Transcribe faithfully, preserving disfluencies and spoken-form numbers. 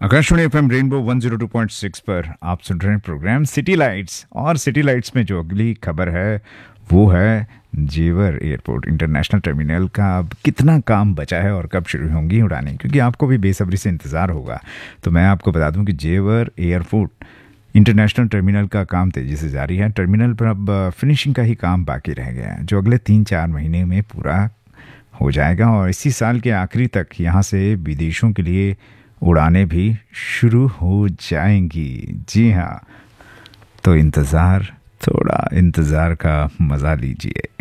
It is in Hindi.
Akashvani FM rainbow one zero two point six पर आप सुन रहे हैं प्रोग्राम सिटी लाइट्स। और सिटी लाइट्स में जो अगली खबर है वो है जेवर एयरपोर्ट इंटरनेशनल टर्मिनल का अब कितना काम बचा है और कब शुरू होंगी उड़ानें, क्योंकि आपको भी बेसब्री से इंतज़ार होगा। तो मैं आपको बता दूं कि जेवर एयरपोर्ट इंटरनेशनल टर्मिनल का काम तेज़ी से जारी है। टर्मिनल पर अब फिनिशिंग का ही काम बाकी रह गया है, जो अगले तीन चार महीने में पूरा हो जाएगा और इसी साल के आखिरी तक यहाँ से विदेशों के लिए उड़ानें भी शुरू हो जाएंगी। जी हाँ, तो इंतज़ार, थोड़ा इंतज़ार का मज़ा लीजिए।